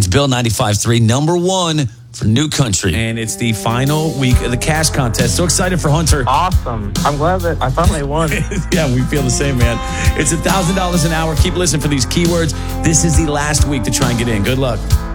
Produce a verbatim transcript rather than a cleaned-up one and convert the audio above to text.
It's Bill ninety-five point three, number one for New Country. And it's the final week of the cash contest. So excited for Hunter. Awesome. I'm glad that I finally won. Yeah, we feel the same, man. It's one thousand dollars an hour. Keep listening for these keywords. This is the last week to try and get in. Good luck.